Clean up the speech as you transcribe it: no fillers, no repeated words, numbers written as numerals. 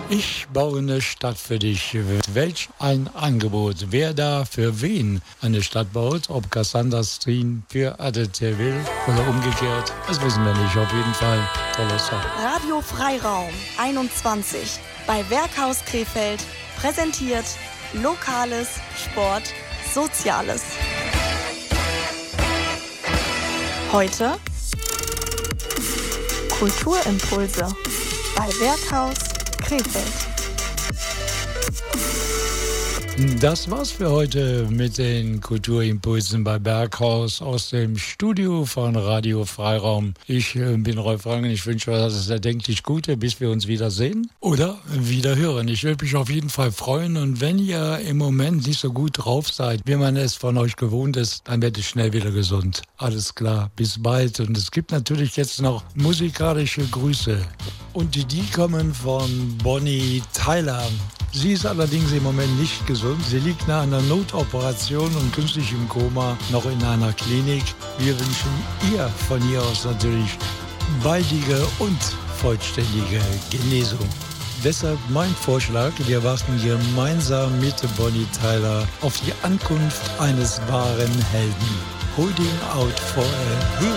Ich baue eine Stadt für dich. Welch ein Angebot. Wer da für wen eine Stadt baut, ob Cassandra Steen für ADT will oder umgekehrt, das wissen wir nicht. Auf jeden Fall toller Song. Radio Freiraum 21 bei Werkhaus Krefeld präsentiert Lokales, Sport, Soziales. Heute Kulturimpulse bei Werkhaus Krefeld. Das war's für heute mit den Kulturimpulsen bei Berghaus aus dem Studio von Radio Freiraum. Ich bin Rolf Rangen. Ich wünsche euch das erdenklich Gute, bis wir uns wiedersehen oder wieder hören. Ich würde mich auf jeden Fall freuen. Und wenn ihr im Moment nicht so gut drauf seid, wie man es von euch gewohnt ist, dann werdet ihr schnell wieder gesund. Alles klar, bis bald. Und es gibt natürlich jetzt noch musikalische Grüße. Und die kommen von Bonnie Tyler. Sie ist allerdings im Moment nicht gesund. Sie liegt nach einer Notoperation und künstlichem Koma noch in einer Klinik. Wir wünschen ihr von hier aus natürlich baldige und vollständige Genesung. Deshalb mein Vorschlag, wir warten gemeinsam mit Bonnie Tyler auf die Ankunft eines wahren Helden. Holding out for a hero.